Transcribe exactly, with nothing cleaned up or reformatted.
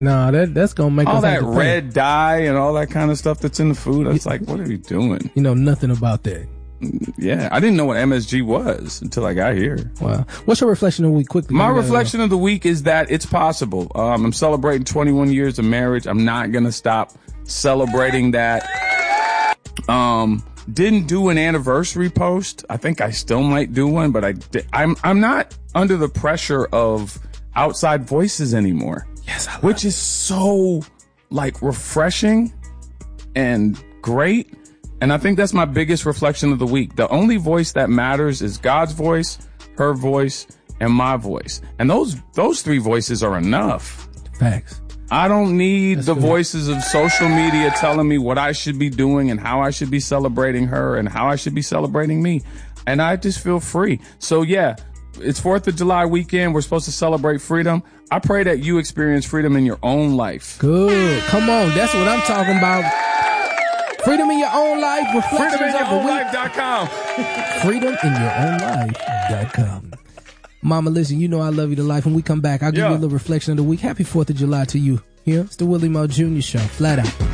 No, that that's gonna make all us that red dye and all that kind of stuff that's in the food. I was like, what are you doing? You know nothing about that. Yeah, I didn't know what M S G was until I got here. Wow. What's your reflection of the week? Quickly. My reflection of the week is that it's possible. Um, I'm celebrating twenty-one years of marriage. I'm not gonna stop celebrating that. Um, didn't do an anniversary post. I think I still might do one, but I di- I'm I'm not under the pressure of outside voices anymore. Yes, I love which it. is so like refreshing and great. And I think that's my biggest reflection of the week. The only voice that matters is God's voice, her voice, and my voice. And those those three voices are enough. Facts. I don't need That's the good. voices of social media telling me what I should be doing and how I should be celebrating her and how I should be celebrating me. And I just feel free. So yeah, it's fourth of July weekend. We're supposed to celebrate freedom. I pray that you experience freedom in your own life. Good. Come on. That's what I'm talking about. Freedom in your own life. Reflections freedom in your of the own week. life dot com. freedom in your own life dot com. Mama, listen, you know I love you to life. When we come back, I'll give Yeah. you a little reflection of the week. Happy fourth of July to you. Here, it's the Willie Mo Junior Show. Flat out.